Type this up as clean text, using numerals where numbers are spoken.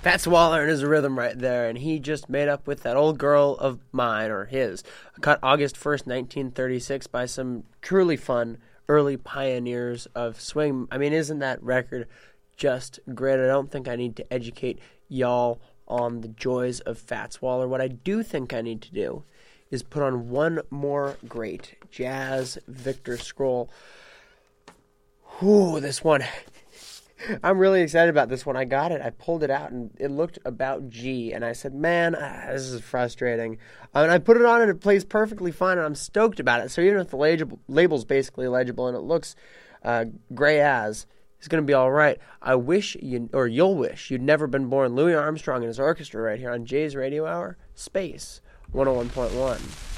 Fats Waller and his rhythm right there, and he just made up with that old girl of mine, or his, cut August 1st, 1936 by some truly fun early pioneers of swing. I mean, isn't that record just great? I don't think I need to educate y'all on the joys of Fats Waller. What I do think I need to do is put on one more great jazz Victor Scroll. Ooh, this one. I'm really excited about this one. I got it. I pulled it out, and it looked about G. And I said, man, this is frustrating. And I put it on, and it plays perfectly fine, and I'm stoked about it. So even if the label's basically illegible and it looks gray as, it's going to be all right. I wish you'll wish you'd never been born. Louis Armstrong and his orchestra right here on Jay's Radio Hour, Space 101.1.